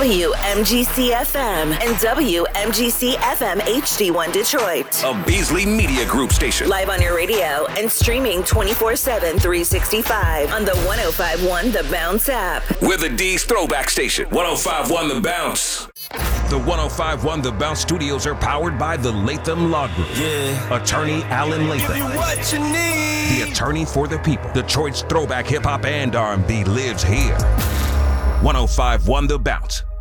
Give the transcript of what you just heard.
WMGC FM and WMGC FM HD1 Detroit. A Beasley Media Group station. Live on your radio and streaming 24/7, 365 on the 105.1 The Bounce app. We're the D's Throwback Station. 105.1 The Bounce. The 105.1 The Bounce studios are powered by the Latham Law Group. Yeah. Attorney Alan Latham. Give me what you need. The attorney for the people. Detroit's throwback hip-hop and R&B lives here. 105.1 The Bounce.